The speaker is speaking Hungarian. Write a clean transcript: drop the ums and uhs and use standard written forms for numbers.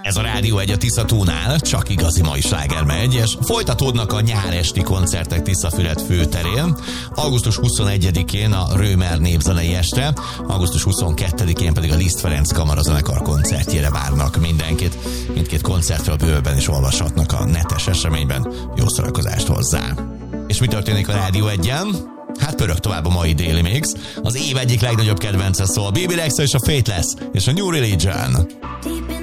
Ez a Rádió 1 a Tisza-tónál, csak igazi mai sláger megy, és folytatódnak a nyáresti koncertek Tiszafüred főterén. Augusztus 21-én a Römer népzenei este, augusztus 22-én pedig a Liszt Ferenc kamarazenekar koncertjére várnak mindenkit. Mindkét koncertről bővebben is olvashatnak a netes eseményben. Jó szórakozást hozzá! És mi történik a Rádió 1-en? Hát pörög tovább a mai Daily Mix. Az év egyik legnagyobb kedvence szól Bibi Rexha és a Faithless és a New Religion.